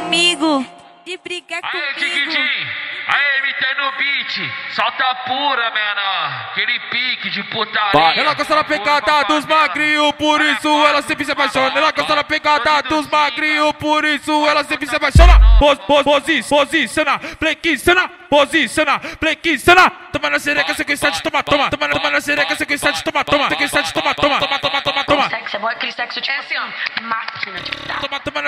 comigo, de brigar Aê, comigo. Tiquitim! Aê, MT no beat! Solta pura, menor! Aquele pique de putaria! Ela gosta da pegada dos magrinhos, por isso ela sempre se apaixona. Ela gosta da pegada dos magrinhos, por isso ela sempre se apaixona. Posiciona, flexiona, posiciona, flexiona. Toma na sereca, sequência de toma.